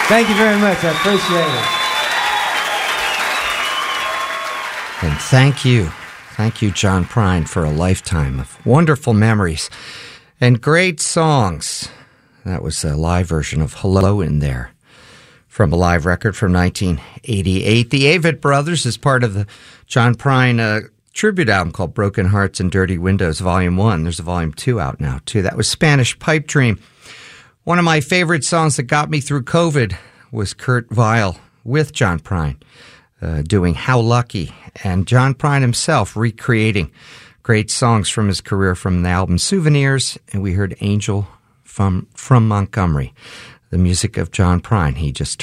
Thank you very much. I appreciate it. And thank you, John Prine, for a lifetime of wonderful memories and great songs. That was a live version of Hello in There from a live record from 1988. The Avett Brothers is part of the John Prine tribute album called Broken Hearts and Dirty Windows, Volume 1. There's a Volume 2 out now, too. That was Spanish Pipe Dream. One of my favorite songs that got me through COVID was Kurt Weill with John Prine doing How Lucky, and John Prine himself recreating great songs from his career from the album Souvenirs, and we heard Angel from Montgomery, the music of John Prine.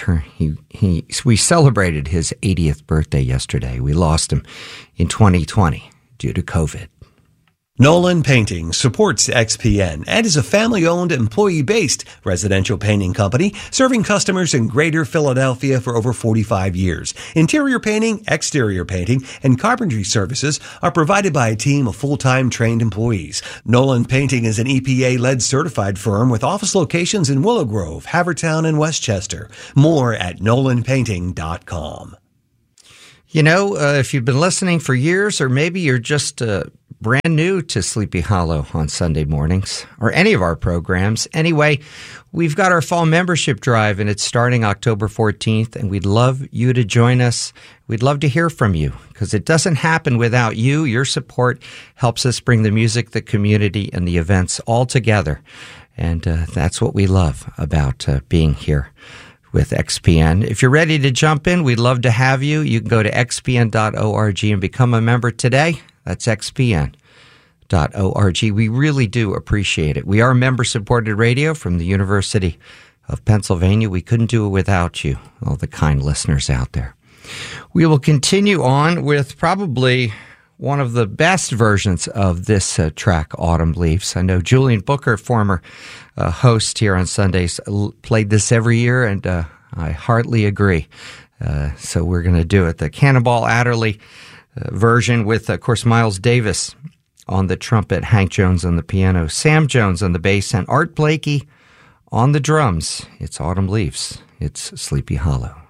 We celebrated his 80th birthday yesterday. We lost him in 2020 due to COVID. Nolan Painting supports XPN and is a family-owned, employee-based residential painting company serving customers in Greater Philadelphia for over 45 years. Interior painting, exterior painting, and carpentry services are provided by a team of full-time trained employees. Nolan Painting is an EPA-led certified firm with office locations in Willow Grove, Havertown, and Westchester. More at nolanpainting.com. You know, if you've been listening for years, or maybe you're just brand new to Sleepy Hollow on Sunday mornings, or any of our programs. Anyway, we've got our fall membership drive, and it's starting October 14th, and we'd love you to join us. We'd love to hear from you, because it doesn't happen without you. Your support helps us bring the music, the community, and the events all together, and that's what we love about being here with XPN. If you're ready to jump in, we'd love to have you. You can go to xpn.org and become a member today. That's xpn.org. We really do appreciate it. We are member-supported radio from the University of Pennsylvania. We couldn't do it without you, all the kind listeners out there. We will continue on with probably one of the best versions of this track, Autumn Leaves. I know Julian Booker, former host here on Sundays, played this every year, and I heartily agree. So we're going to do it. The Cannonball Adderley version with, of course, Miles Davis on the trumpet, Hank Jones on the piano, Sam Jones on the bass, and Art Blakey on the drums. It's Autumn Leaves. It's Sleepy Hollow.